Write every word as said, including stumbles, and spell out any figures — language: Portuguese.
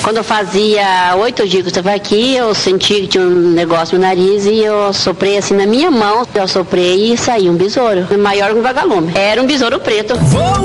Quando eu fazia oito dias que eu estava aqui, eu senti que tinha um negócio no nariz e eu soprei assim na minha mão. Eu soprei e saiu um besouro, maior que um vagalume. Era um besouro preto. Vou